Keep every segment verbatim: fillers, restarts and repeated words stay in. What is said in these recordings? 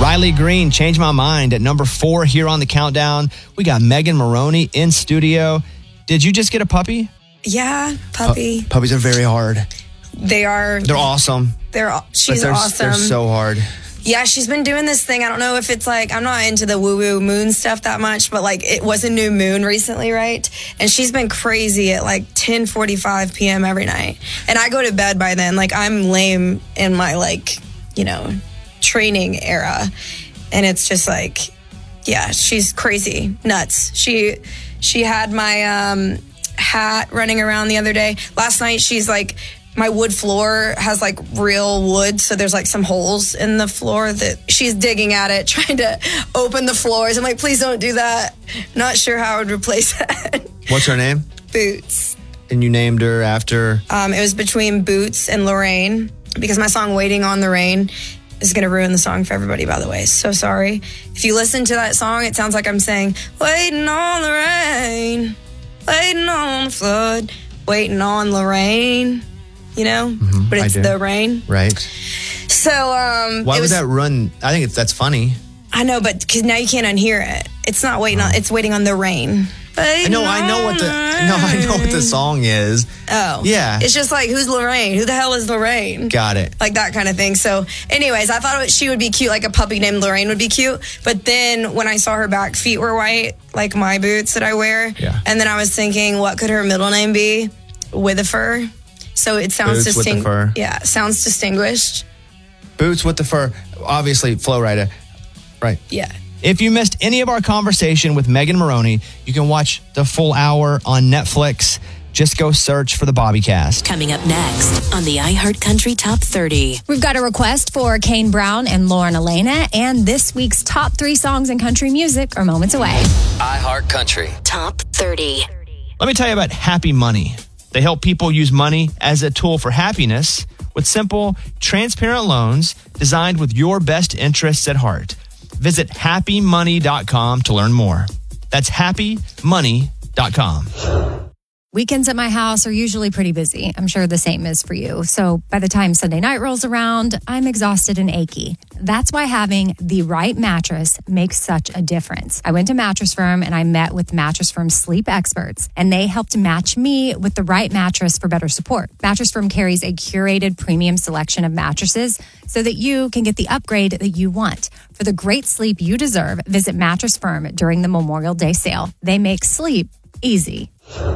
Riley Green, Change My Mind at number four here on the countdown. We got Megan Moroney in studio. Did you just get a puppy? Yeah, puppy. Pu- puppies are very hard. They are. They're awesome. They're. She's they're, awesome. They're so hard. Yeah, she's been doing this thing. I don't know if it's like, I'm not into the woo-woo moon stuff that much, but like it was a new moon recently, right? And she's been crazy at like ten forty-five p.m. every night. And I go to bed by then. Like I'm lame in my like, you know, training era. And it's just like, yeah, she's crazy, nuts. She she had my um, hat running around the other day. Last night, she's like, my wood floor has like real wood, so there's like some holes in the floor that she's digging at it, trying to open the floors. I'm like, please don't do that. Not sure how I would replace that. What's her name? Boots. And you named her after? Um, it was between Boots and Lorraine, because my song Waiting on the Rain is going to ruin the song for everybody, by the way. So sorry. If you listen to that song, it sounds like I'm saying, waiting on the rain, waiting on the flood, waiting on Lorraine. You know, mm-hmm, but it's the rain. Right. So, um... Why would that run? I think it's, that's funny. I know, but because now you can't unhear it. It's not waiting on, it's waiting on the rain. I know, I know what the, no, I know what the song is. Oh. Yeah. It's just like, who's Lorraine? Who the hell is Lorraine? Got it. Like that kind of thing. So, anyways, I thought she would be cute, like a puppy named Lorraine would be cute. But then when I saw her back feet were white, like my boots that I wear. Yeah. And then I was thinking, what could her middle name be? With a fur. So it sounds Boots with the fur. distinguished. Yeah, sounds distinguished. Boots with the fur. Obviously, Flo Rida. Right. Yeah. If you missed any of our conversation with Megan Moroney, you can watch the full hour on Netflix. Just go search for the Bobbycast. Coming up next on the iHeartCountry Top thirty. We've got a request for Kane Brown and Lauren Elena, and this week's top three songs in country music are moments away. iHeartCountry Top thirty. Let me tell you about Happy Money. They help people use money as a tool for happiness with simple, transparent loans designed with your best interests at heart. Visit happy money dot com to learn more. That's happy money dot com. Weekends at my house are usually pretty busy. I'm sure the same is for you. So by the time Sunday night rolls around, I'm exhausted and achy. That's why having the right mattress makes such a difference. I went to Mattress Firm and I met with Mattress Firm's sleep experts, and they helped match me with the right mattress for better support. Mattress Firm carries a curated premium selection of mattresses so that you can get the upgrade that you want. For the great sleep you deserve, visit Mattress Firm during the Memorial Day sale. They make sleep easy.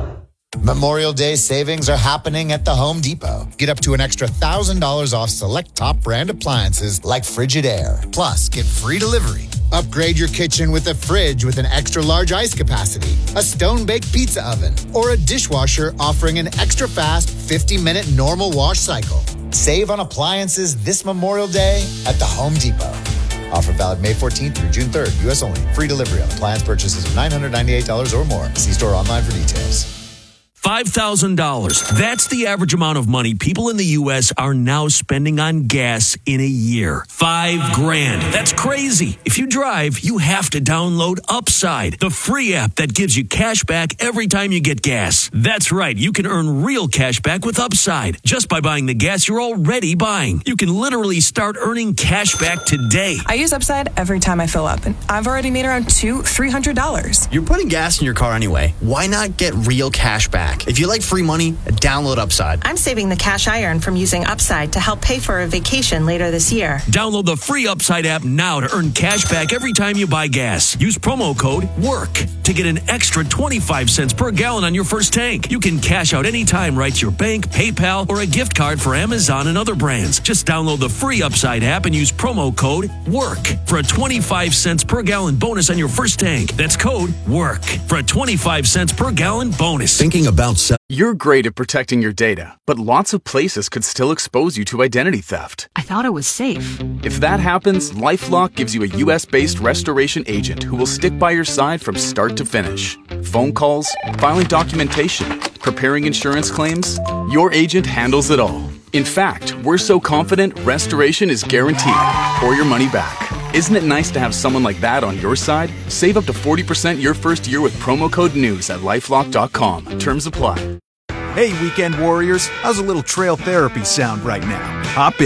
Memorial Day savings are happening at the Home Depot. Get up to an extra one thousand dollars off select top brand appliances like Frigidaire. Plus, get free delivery. Upgrade your kitchen with a fridge with an extra large ice capacity, a stone-baked pizza oven, or a dishwasher offering an extra fast fifty minute normal wash cycle. Save on appliances this Memorial Day at the Home Depot. Offer valid May fourteenth through June third. U S only. Free delivery on appliance purchases of nine hundred ninety-eight dollars or more. See store online for details. five thousand dollars. That's the average amount of money people in the U S are now spending on gas in a year. Five grand. That's crazy. If you drive, you have to download Upside, the free app that gives you cash back every time you get gas. That's right. You can earn real cash back with Upside just by buying the gas you're already buying. You can literally start earning cash back today. I use Upside every time I fill up, and I've already made around two, three hundred dollars. You're putting gas in your car anyway. Why not get real cash back? If you like free money, download Upside. I'm saving the cash I earn from using Upside to help pay for a vacation later this year. Download the free Upside app now to earn cash back every time you buy gas. Use promo code WORK to get an extra twenty-five cents per gallon on your first tank. You can cash out anytime right to your bank, PayPal, or a gift card for Amazon and other brands. Just download the free Upside app and use promo code WORK for a twenty-five cents per gallon bonus on your first tank. That's code WORK for a twenty-five cents per gallon bonus. Thinking about se- You're great at protecting your data, but lots of places could still expose you to identity theft. I thought it was safe. If that happens, LifeLock gives you a U S-based restoration agent who will stick by your side from start to finish. Phone calls, filing documentation, preparing insurance claims, your agent handles it all. In fact, we're so confident restoration is guaranteed or your money back. Isn't it nice to have someone like that on your side? Save up to forty percent your first year with promo code NEWS at lifelock dot com. Terms apply. Hey, weekend warriors, how's a little trail therapy sound right now? Hop in.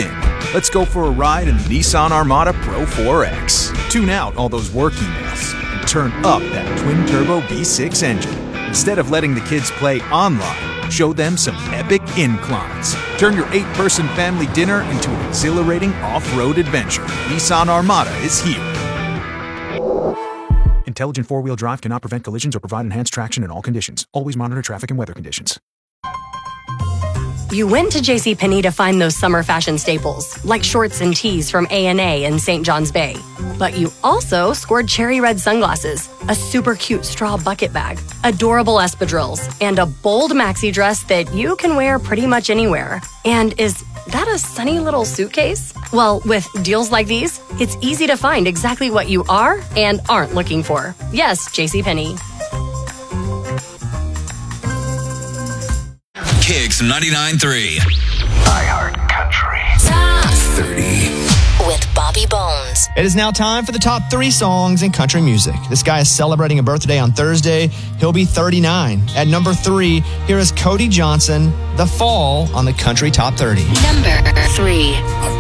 Let's go for a ride in the Nissan Armada Pro four X. Tune out all those work emails and turn up that twin-turbo V six engine. Instead of letting the kids play online, show them some epic inclines. Turn your eight-person family dinner into an exhilarating off-road adventure. Nissan Armada is here. Intelligent four-wheel drive cannot prevent collisions or provide enhanced traction in all conditions. Always monitor traffic and weather conditions. You went to JCPenney to find those summer fashion staples, like shorts and tees from A and A in Saint John's Bay. But you also scored cherry red sunglasses, a super cute straw bucket bag, adorable espadrilles, and a bold maxi dress that you can wear pretty much anywhere. And is that a sunny little suitcase? Well, with deals like these, it's easy to find exactly what you are and aren't looking for. Yes, JCPenney. Kicks ninety-nine point three. iHeart Country. Top thirty. With Bobby Bones. It is now time for the top three songs in country music. This guy is celebrating a birthday on Thursday. He'll be thirty-nine. At number three, here is Cody Johnson, The Fall on the Country Top thirty. Number three.